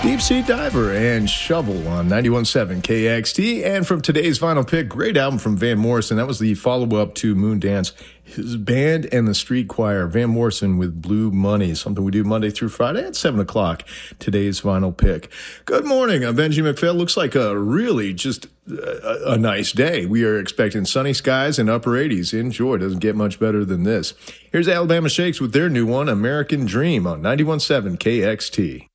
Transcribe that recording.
Deep Sea Diver and Shovel on 91.7 KXT. And from today's final pick, great album from Van Morrison. That was the follow-up to Moondance, his band and the street choir. Van Morrison with Blue Money, something we do Monday through Friday at 7 o'clock. Today's final pick. Good morning. I'm Benji McPhail. Looks like a really just a nice day. We are expecting sunny skies and upper 80s. Enjoy. Doesn't get much better than this. Here's Alabama Shakes with their new one, American Dream, on 91.7 KXT.